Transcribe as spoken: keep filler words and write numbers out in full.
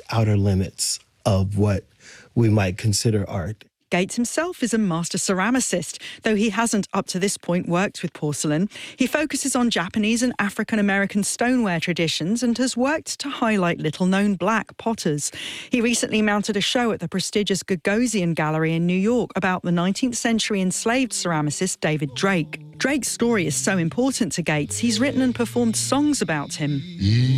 outer limits of what we might consider art. Gates himself is a master ceramicist. Though he hasn't up to this point worked with porcelain, he focuses on Japanese and African-American stoneware traditions and has worked to highlight little-known black potters. He recently mounted a show at the prestigious Gagosian Gallery in New York about the nineteenth century enslaved ceramicist David Drake. Drake's story is so important to Gates, he's written and performed songs about him.